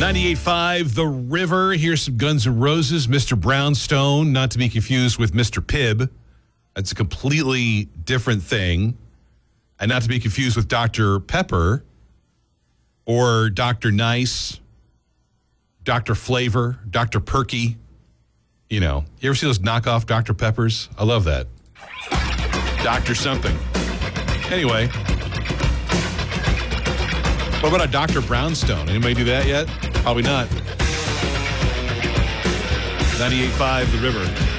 98.5 The River. Here's some Guns N' Roses. Mr. Brownstone, not to be confused with Mr. Pibb. That's a completely different thing. And not to be confused with Dr. Pepper or Dr. Nice, Dr. Flavor, Dr. Perky. You know, you ever see those knockoff Dr. Peppers? I love that. Dr. something. Anyway. What about a Dr. Brownstone? Anybody do that yet? Probably not. 98.5 The River.